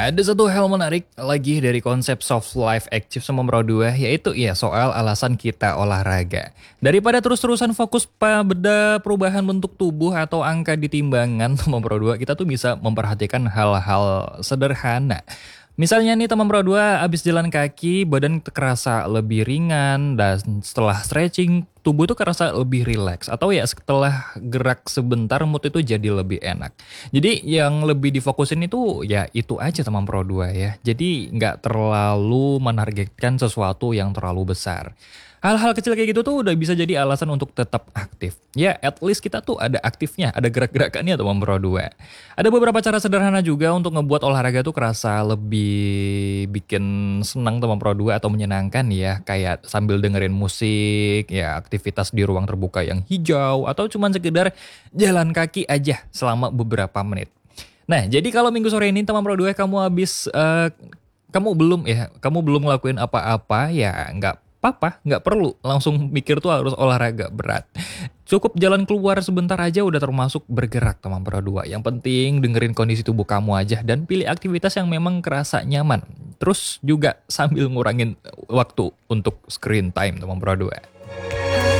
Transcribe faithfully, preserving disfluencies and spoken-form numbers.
Ada satu hal menarik lagi dari konsep soft life active sama Pro dua, yaitu ya soal alasan kita olahraga. Daripada terus-terusan fokus pada perubahan bentuk tubuh atau angka di timbangan sama Pro dua, kita tuh bisa memperhatikan hal-hal sederhana. Misalnya nih teman Pro dua abis jalan kaki, badan terasa lebih ringan, dan setelah stretching, tubuh tuh kerasa lebih rileks. Atau ya setelah gerak sebentar, mood itu jadi lebih enak. Jadi yang lebih difokusin itu ya itu aja teman Pro dua ya. Jadi nggak terlalu menargetkan sesuatu yang terlalu besar. Hal-hal kecil kayak gitu tuh udah bisa jadi alasan untuk tetap aktif. Ya, at least kita tuh ada aktifnya, ada gerak-gerakannya teman Pro dua. Ada beberapa cara sederhana juga untuk ngebuat olahraga tuh kerasa lebih bikin senang teman Pro dua atau menyenangkan ya. Kayak sambil dengerin musik, ya aktivitas di ruang terbuka yang hijau, atau cuman sekedar jalan kaki aja selama beberapa menit. Nah, jadi kalau minggu sore ini teman Pro dua kamu habis eh, kamu belum ya, kamu belum ngelakuin apa-apa ya nggak apa-apa, nggak perlu langsung mikir tuh harus olahraga berat. Cukup jalan keluar sebentar aja udah termasuk bergerak teman Pro dua. Yang penting dengerin kondisi tubuh kamu aja dan pilih aktivitas yang memang kerasa nyaman. Terus juga sambil ngurangin waktu untuk screen time teman Pro dua.